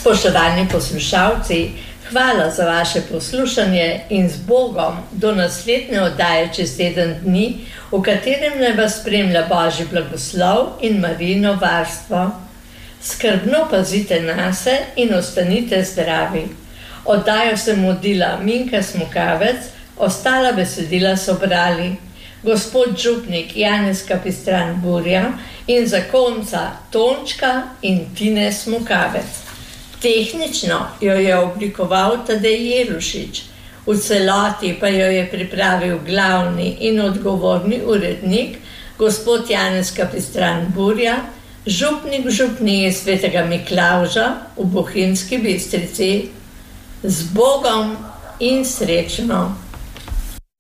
Spoštovani poslušalci, hvala za vaše poslušanje in z Bogom do naslednje oddaje čez teden dni, v katerem naj vas spremlja Božji blagoslov in Marijino varstvo. Skrbno pazite nase in ostanite zdravi. Oddajo sem vodila Minka Smukavec, ostala besedila so brali gospod župnik Janez Kapistran Burja in zakonca Tončka in Tine Smukavec. Tehnično jo je oblikoval Tadej Jelušič, v celoti pa jo je pripravil glavni in odgovorni urednik, gospod Janez Kapistran Burja, župnik župnije Svetega Miklavža v Bohinjski Bistrici. Z Bogom in srečno!